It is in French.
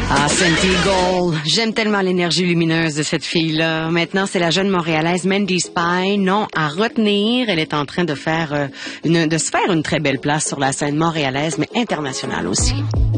Ah, Santi Gold. J'aime tellement l'énergie lumineuse de cette fille-là. Maintenant, c'est la jeune Montréalaise Mandy Spy. Non, à retenir. Elle est en train de se faire une très belle place sur la scène montréalaise, mais internationale aussi.